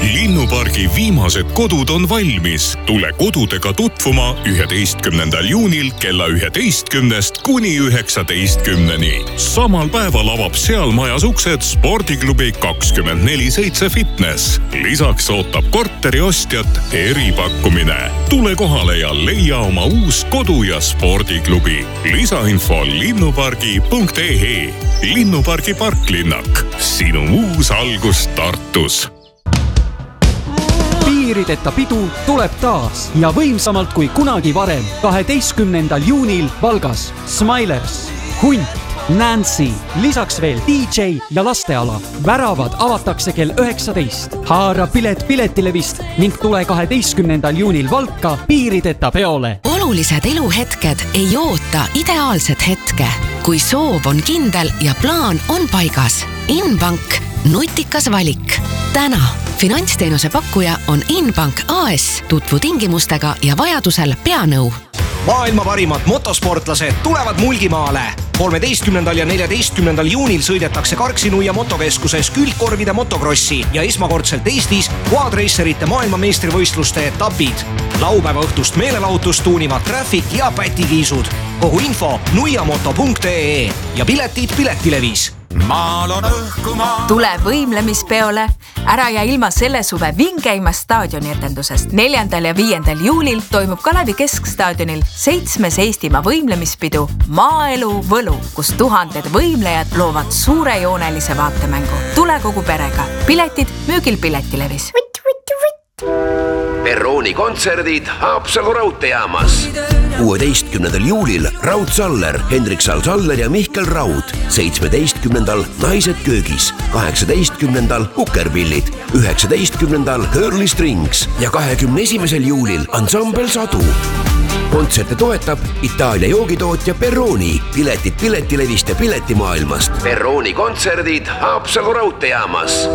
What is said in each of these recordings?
Linnupargi viimased kodud on valmis. Tule kodudega tutvuma 11. juunil kella 11 kuni 19. Samal päeval avab seal majas uksed spordiklubi 24/7 Fitness. Lisaks ootab korteri ostjat eripakkumine. Tule kohale ja leia oma uus kodu- ja spordiklubi. Lisainfo linnupargi.ee. Linnupargi parklinnak. Sinu uus algus Tartus. Piirideta pidu tuleb taas ja võimsamalt kui kunagi varem 12. juunil Valgas. Smilers, Hunt, Nancy, lisaks veel DJ ja lasteala. Väravad avatakse kell 19. Haara pilet Piletilevist ning tule 12. juunil Valka piirideta peole. Olulised eluhetked ei oota ideaalset hetke. Kui soov on kindel ja plaan on paigas. Inbank, nutikas valik. Täna finantsteenuse pakkuja on Inbank AS. Tutvu tingimustega ja vajadusel peanõu. Maailma parimad motosportlased tulevad Mulgimaale. 13. ja 14. juunil sõidetakse Karksi-Nuia motokeskuses külgkorvide motokrossi ja esmakordselt Eestis quadracerite maailmameistrivõistluste etapid. Laupäeva õhtust meelelahutust tuunivad Traffic ja Pätikiisud. Kogu info nuiamoto.ee ja piletid Piletilevis. Maal on õhkumaa. Tule võimlemispeole. Ära jää ilma selle suve vingeima staadioni etendusest. 4. ja 5. juulil toimub Kalevi Keskstaadionil 7. Eestimaa võimlemispidu Maaelu Võlu, kus tuhanded võimlejad loovad suurejoonelise vaatemängu. Tule kogu perega. Piletid müügil Piletilevis. Perrooni kontserdid Haapsalu raudteejaamas. 16. juulil Raud Saller, Hendrik Saller ja Mihkel Raud. 17. Naised köögis. 18. Kukerpillid. 19. Curly Strings ja 21. juulil Ansambel Sadu. Kontserte toetab Itaalia joogitootja Perrooni. Piletid Piletilevist ja Piletimaailmast. Perrooni kontserdid Haapsalu raudteejaamas.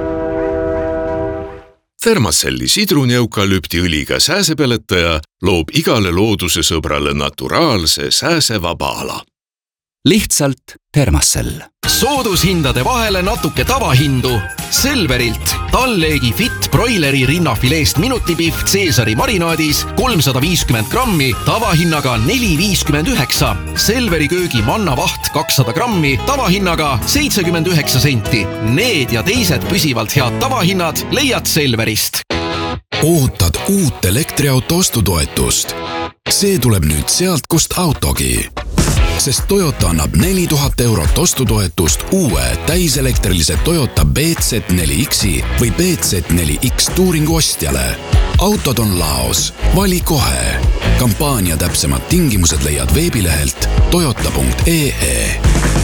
Fermacelli sidruneukalüptiõliga sääsepeletaja loob igale looduse sõbrale naturaalse sääsevaba ala. Lihtsalt Fermacell. Soodushindade vahele natuke tavahindu. Selverilt talleegi fit broileri rinnafileest minutipihv Caesari marinaadis 350 grammi tavahinnaga 4,59. Selveri köögi mannavaht 200 grammi tavahinnaga 79 senti. Need ja teised püsivalt head tavahinnad leiad Selverist. Ootad uut elektriauto ostutoetust. See tuleb nüüd sealt, kust autogi. Sest Toyota annab 4000 eurot ostutoetust uue täiselektrilise Toyota BZ4Xi või BZ4X Touringu ostjale. Autod on laos. Vali kohe. Kampaania täpsemad tingimused leiad veebilehelt toyota.ee.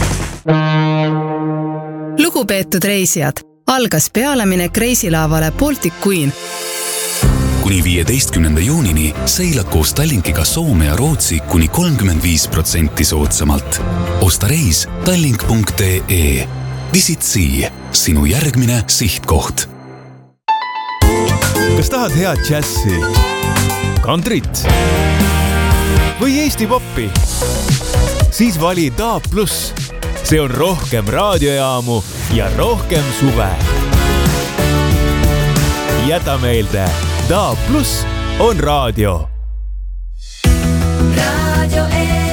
Lugupeetud reisijad, algas pealeminek reisilaavale Baltic Queen. Kuni 15. juunini seilad koos Tallinkiga Soome ja Rootsi kuni 35% soodsamalt. Osta reis tallink.ee. Visit Sea, sinu järgmine sihtkoht. Kas tahad head džässi, kantrit või Eesti poppi? Siis vali DAB+. See on rohkem raadiojaamu ja rohkem suve. Jäta meelde, DAB+ on raadio. Radio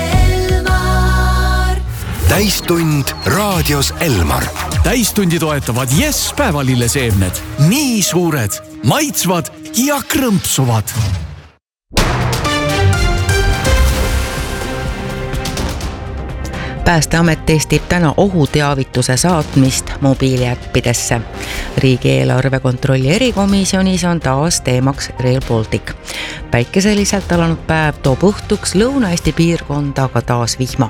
Elmar. Täistund raadios Elmar. Täistundi toetavad Yes päevalilleseemned. Nii suured, maitsvad ja krõmpsuvad. Päästeamet testib täna ohuteavituse saatmist mobiiliäppidesse. Riigieelarve kontrolli erikomisjonis on taas teemaks Rail Baltic. Päikeseliselt alanud päev toob õhtuks Lõuna-Eesti piirkonda aga taas vihma.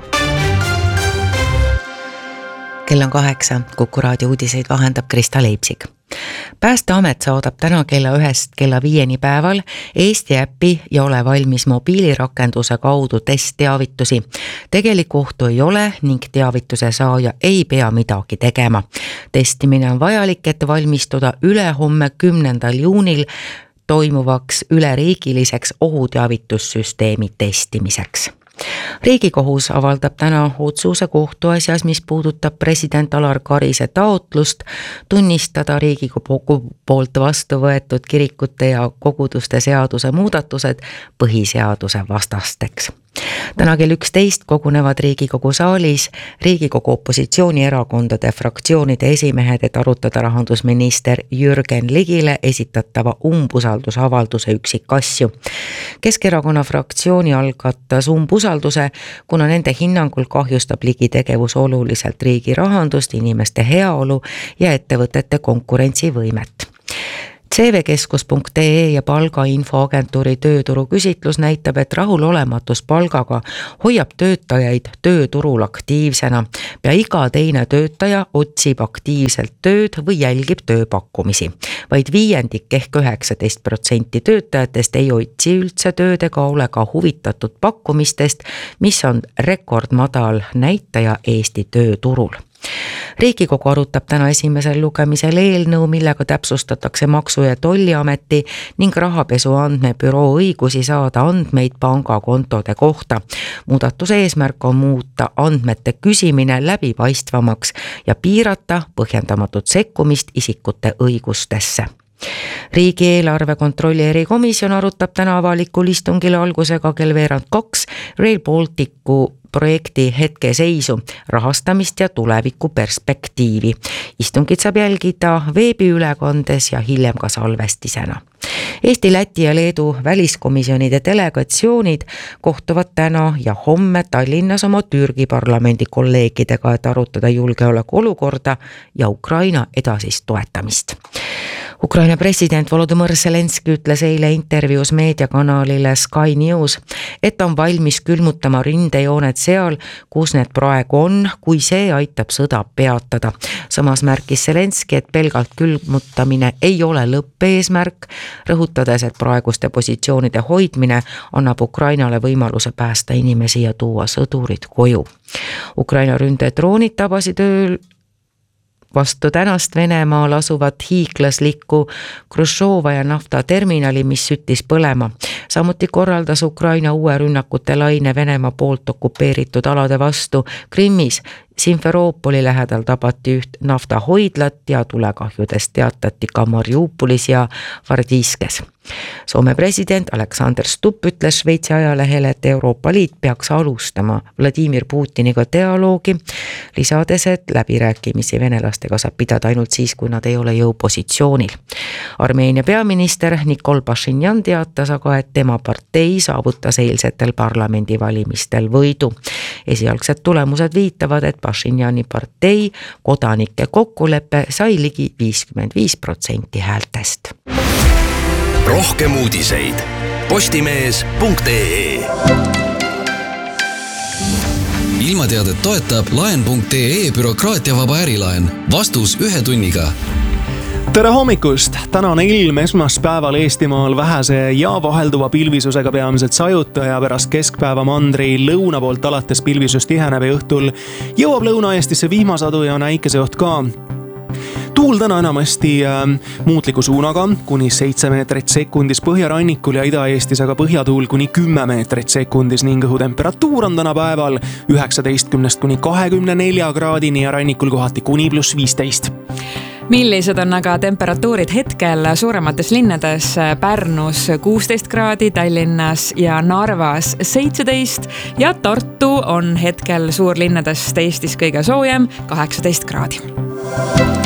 Kell on 8, Kuku raadio uudiseid vahendab Krista Leipsik. Päästeamet saadab täna kella 1 kella 5 päeval Eesti äppi ja ole valmis mobiilirakenduse kaudu testteavitusi. Tegelikku ohtu ei ole ning teavituse saaja ei pea midagi tegema. Testimine on vajalik, et valmistuda ülehomme 10. juunil toimuvaks üleriigiliseks ohuteavitussüsteemi testimiseks. Riigikohus avaldab täna otsuse kohtuasjas, mis puudutab president Alar Karise taotlust tunnistada Riigikogu poolt vastu võetud kirikute ja koguduste seaduse muudatused põhiseaduse vastasteks. Täna kell 11 kogunevad Riigikogu saalis Riigikogu opositsioonierakondade fraktsioonide esimehed, et arutada rahandusminister Jürgen Ligile esitatava umbusaldusavalduse üksikasju. Keskerakonna fraktsiooni algatas umbusalduse, kuna nende hinnangul kahjustab Ligi tegevus oluliselt riigi rahandust, inimeste heaolu ja ettevõtete konkurentsivõimet. CVkeskus.ee ja palgainfoagentuuri tööturu küsitlus näitab, et rahulolematus palgaga hoiab töötajaid tööturul aktiivsena. Pea iga teine töötaja otsib aktiivselt tööd või jälgib tööpakkumisi. Vaid viiendik ehk 19% töötajatest ei otsi üldse tööd ega ole ka huvitatud pakkumistest, mis on rekordmadal näitaja Eesti tööturul. Riigikogu arutab täna esimesel lugemisel eelnõu, millega täpsustatakse Maksu- ja Tolliameti ning Rahapesu Andmebüroo õigusi saada andmeid pangakontode kohta. Muudatuse eesmärk on muuta andmete küsimine läbipaistvamaks ja piirata põhjendamatut sekkumist isikute õigustesse. Riigieelarve kontrolli erikomisjon arutab täna avalikul istungil algusega kell 1:02 Rail Balticu projekti hetkeseisu, rahastamist ja tuleviku perspektiivi. Istungit saab jälgida veebiülekandes ja hiljem ka salvestisena. Eesti, Läti ja Leedu väliskomisjonide delegatsioonid kohtuvad täna ja homme Tallinnas oma Türgi parlamendi kolleegidega, et arutada julgeolekuolukorda ja Ukraina edasist toetamist. Ukraina president Volodymyr Zelenski ütles eile intervjuus meediakanalile Sky News, et on valmis külmutama rindejooned seal, kus need praegu on, kui see aitab sõda peatada. Samas märkis Zelenski, et pelgalt külmutamine ei ole lõppeesmärk, rõhutades, et praeguste positsioonide hoidmine annab Ukrainale võimaluse päästa inimesi ja tuua sõdurid koju. Ukraina ründedroonid tabasid ööl vastu tänast Venemaal asuvat hiiglaslikku Hruštšova ja naftaterminali, mis süttis põlema. Samuti korraldas Ukraina uue rünnakute laine Venemaa poolt okupeeritud alade vastu Krimmis. Simferoopoli lähedal tabati üht naftahoidlat ja tulekahjudest teatati ka Mariupolis ja Vardiskes. Soome president Alexander Stubb ütles Šveitsi ajalehele, et Euroopa Liit peaks alustama Vladimir Putiniga dialoogi, lisades, et läbirääkimisi venelastega saab pidada ainult siis, kui nad ei ole jõupositsioonil. Armeenia peaminister Nikol Pašinjan teatas aga, et tema partei saavutas eilsetel parlamendivalimistel võidu. Esialgsed tulemused viitavad, et Pašinjani partei kodanike kokkulepe sai ligi 55% häältest. Rohkem uudiseid postimees.ee. Ilmateadet toetab laen.ee bürokraatiavaba ärilaen. Vastus 1 tunniga. Tere hommikust! Tänane ilm esmaspäeval Eestimaal vähese ja vahelduva pilvisusega peamiselt sajuta ja pärast keskpäeva mandri lõuna poolt alates pilvisus tiheneb ja õhtul jõuab Lõuna-Eestisse vihmasadu ja näikeseoht ka. Tuul täna enamasti muutliku suunaga kuni 7 meetrit sekundis põhjarannikul ja Ida-Eestis, aga põhjatuul kuni 10 meetrit sekundis ning õhutemperatuur on täna päeval 19 kuni 24 kraadini ja rannikul kohati kuni +15. Millised on aga temperatuurid hetkel suuremates linnades? Pärnus 16 kraadi, Tallinnas ja Narvas 17 ja Tartu on hetkel suurlinnadest Eestis kõige soojem 18 kraadi.